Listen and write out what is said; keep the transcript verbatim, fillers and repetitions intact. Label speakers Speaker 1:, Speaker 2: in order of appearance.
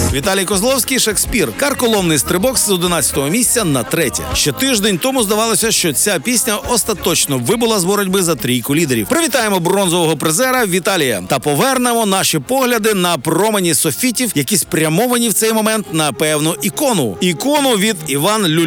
Speaker 1: Віталій Козловський, Шекспір. Карколомний стрибок з одинадцятого місця на третє. Ще тиждень тому здавалося, що ця пісня остаточно вибула з боротьби за трійку лідерів. Привітаємо бронзового призера Віталія та повернемо наші погляди на промені софітів, які спрямовані в цей момент на певну ікону. Ікону від Іван Люлі.